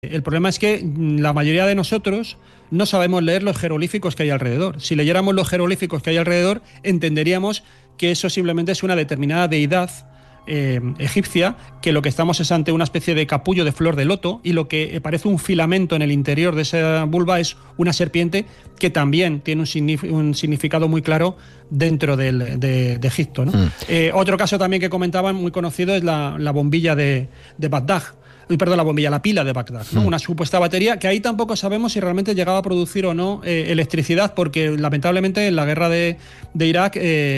El problema es que la mayoría de nosotros no sabemos leer los jeroglíficos que hay alrededor. Si leyéramos los jeroglíficos que hay alrededor, entenderíamos que eso simplemente es una determinada deidad egipcia, que lo que estamos es ante una especie de capullo de flor de loto, y lo que parece un filamento en el interior de esa vulva es una serpiente que también tiene un significado muy claro dentro de Egipto, ¿no? Otro caso también que comentaban, muy conocido, es la bombilla de Bagdad. La pila de Bagdad, ¿no? Una supuesta batería que ahí tampoco sabemos si realmente llegaba a producir o no electricidad, porque lamentablemente en la guerra de Irak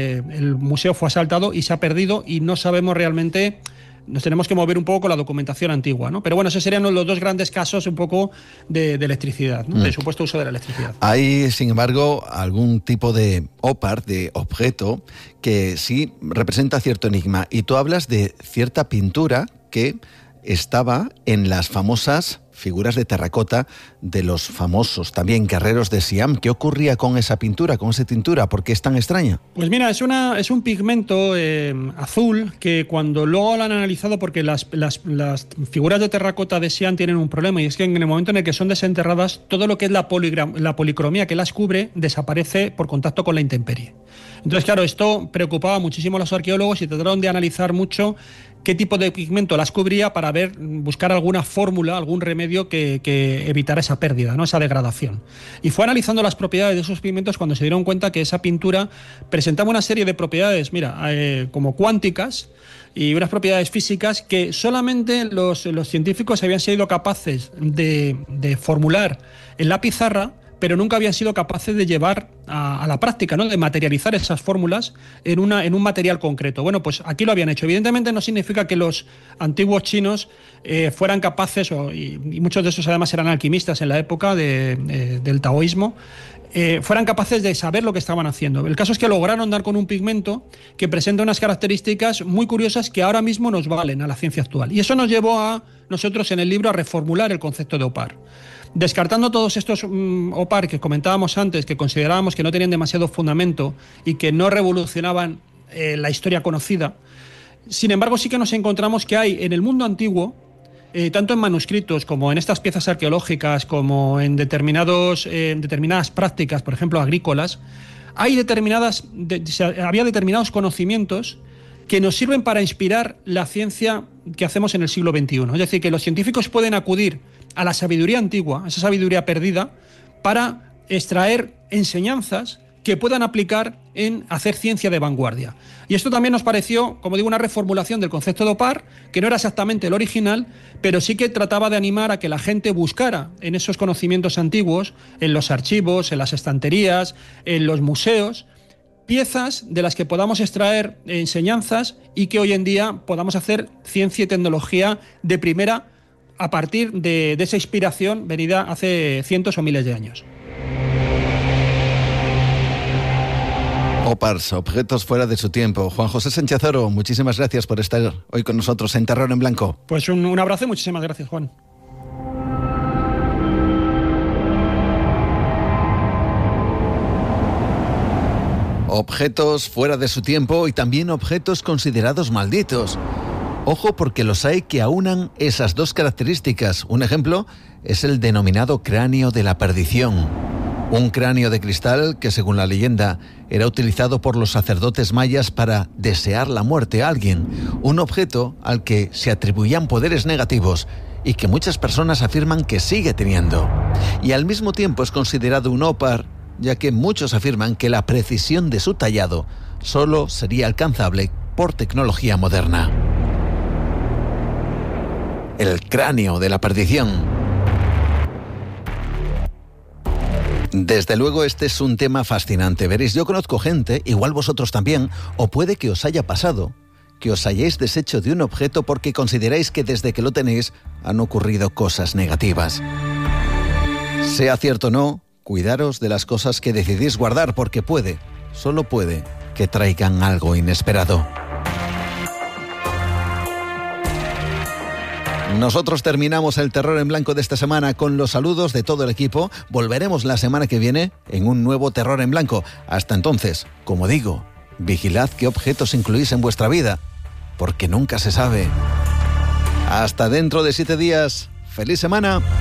el museo fue asaltado y se ha perdido, y no sabemos realmente. Nos tenemos que mover un poco con la documentación antigua, ¿no? Pero bueno, esos serían los dos grandes casos un poco de electricidad, ¿no? De supuesto uso de la electricidad. Hay, sin embargo, algún tipo de OPAR, de objeto, que sí representa cierto enigma. Y tú hablas de cierta pintura que estaba en las famosas figuras de terracota de los famosos también guerreros de Siam. ¿Qué ocurría con esa pintura, con esa tintura? ¿Por qué es tan extraña? Pues mira, es un pigmento azul que cuando luego lo han analizado, porque las figuras de terracota de Siam tienen un problema, y es que en el momento en el que son desenterradas, todo lo que es la policromía que las cubre desaparece por contacto con la intemperie. Entonces, claro, esto preocupaba muchísimo a los arqueólogos y trataron de analizar mucho qué tipo de pigmento las cubría para buscar alguna fórmula, algún remedio que evitara esa pérdida, ¿no? Esa degradación. Y fue analizando las propiedades de esos pigmentos cuando se dieron cuenta que esa pintura presentaba una serie de propiedades, como cuánticas, y unas propiedades físicas que solamente los científicos habían sido capaces de formular en la pizarra, pero nunca habían sido capaces de llevar a la práctica, ¿no? De materializar esas fórmulas en un material concreto. Bueno, pues aquí lo habían hecho. Evidentemente no significa que los antiguos chinos fueran capaces, y muchos de esos además eran alquimistas en la época del taoísmo, fueran capaces de saber lo que estaban haciendo. El caso es que lograron dar con un pigmento que presenta unas características muy curiosas que ahora mismo nos valen a la ciencia actual. Y eso nos llevó a nosotros en el libro a reformular el concepto de OPAR. Descartando todos estos OPAR que comentábamos antes, que considerábamos que no tenían demasiado fundamento y que no revolucionaban la historia conocida, sin embargo sí que nos encontramos que hay en el mundo antiguo, tanto en manuscritos como en estas piezas arqueológicas, como en determinadas prácticas, por ejemplo agrícolas, había determinados conocimientos que nos sirven para inspirar la ciencia que hacemos en el siglo XXI. Es decir, que los científicos pueden acudir a la sabiduría antigua, a esa sabiduría perdida, para extraer enseñanzas que puedan aplicar en hacer ciencia de vanguardia. Y esto también nos pareció, como digo, una reformulación del concepto de OPAR, que no era exactamente el original, pero sí que trataba de animar a que la gente buscara en esos conocimientos antiguos, en los archivos, en las estanterías, en los museos, piezas de las que podamos extraer enseñanzas y que hoy en día podamos hacer ciencia y tecnología de primera a partir de esa inspiración venida hace cientos o miles de años. OPARs, objetos fuera de su tiempo. Juan José Sánchez Oro, muchísimas gracias por estar hoy con nosotros en Terror en Blanco. Pues un abrazo y muchísimas gracias, Juan. Objetos fuera de su tiempo y también objetos considerados malditos. Ojo, porque los hay que aunan esas dos características. Un ejemplo es el denominado cráneo de la perdición. Un cráneo de cristal que, según la leyenda, era utilizado por los sacerdotes mayas para desear la muerte a alguien. Un objeto al que se atribuían poderes negativos y que muchas personas afirman que sigue teniendo. Y al mismo tiempo es considerado un OPAR, ya que muchos afirman que la precisión de su tallado solo sería alcanzable por tecnología moderna. El cráneo de la perdición. Desde luego este es un tema fascinante. Veréis, yo conozco gente, igual vosotros también, o puede que os haya pasado, que os hayáis deshecho de un objeto porque consideráis que desde que lo tenéis han ocurrido cosas negativas. Sea cierto o no, cuidaros de las cosas que decidís guardar, porque puede, solo puede, que traigan algo inesperado. Nosotros terminamos el Terror en Blanco de esta semana con los saludos de todo el equipo. Volveremos la semana que viene en un nuevo Terror en Blanco. Hasta entonces, como digo, vigilad qué objetos incluís en vuestra vida, porque nunca se sabe. Hasta dentro de 7 días. ¡Feliz semana!